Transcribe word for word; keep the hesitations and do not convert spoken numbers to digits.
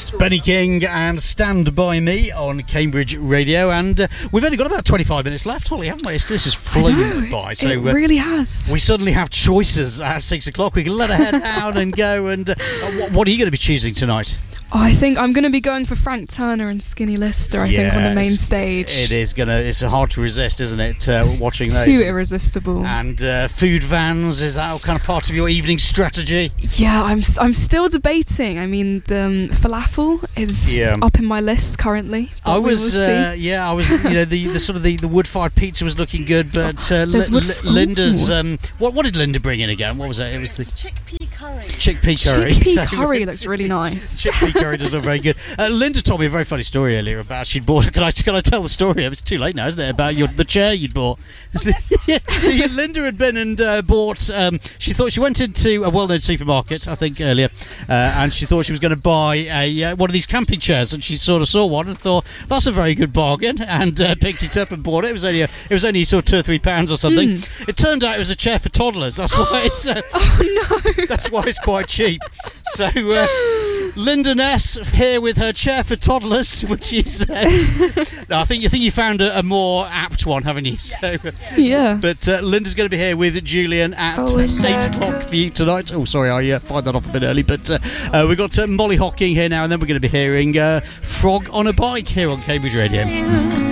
It's Benny King and Stand By Me on Cambridge Radio, and uh, we've only got about twenty-five minutes left, Holly, haven't we? It's, this is flown by. So it uh, really has. We suddenly have choices at six o'clock. We can let our head down and go. And uh, what, what are you going to be choosing tonight? Oh, I think I'm going to be going for Frank Turner and Skinny Lister, I yes, think, on the main stage. It is going to, it's hard to resist, isn't it, uh, watching those? Too irresistible. And uh, food vans, is that kind of part of your evening strategy? Yeah, I'm I'm still debating. I mean, the um, falafel is yeah. up in my list currently. I was, uh, yeah, I was, you know, the, the sort of the, the wood-fired pizza was looking good, but uh, There's Li- wood- Li- Linda's, um, what what did Linda bring in again? What was it? It was the chickpea curry. Chickpea curry. Chickpea So curry looks really nice. Chickpea curry does look very good. Uh, Linda told me a very funny story earlier about she'd bought. Can I can I tell the story? It's too late now, isn't it? About your the chair you'd bought. yeah, Linda had been and uh, bought. Um, she thought she went into a well-known supermarket, I think earlier, uh, and she thought she was going to buy a uh, one of these camping chairs, and she sort of saw one and thought that's a very good bargain, and uh, picked it up and bought it. It was only a, it was only sort of two or three pounds or something. Mm. It turned out it was a chair for toddlers. That's why it's. Uh, oh no! That's why it's quite cheap. So. Uh, Linda Ness here with her chair for toddlers, which is. Uh, no, I think you think you found a, a more apt one, haven't you? So, yeah. But uh, Linda's going to be here with Julian at oh, eight o'clock for you tonight. Oh, sorry, I uh, fired that off a bit early. But uh, uh, we've got uh, Molly Hocking here now, and then we're going to be hearing uh, Frog on a Bike here on Cambridge Radio.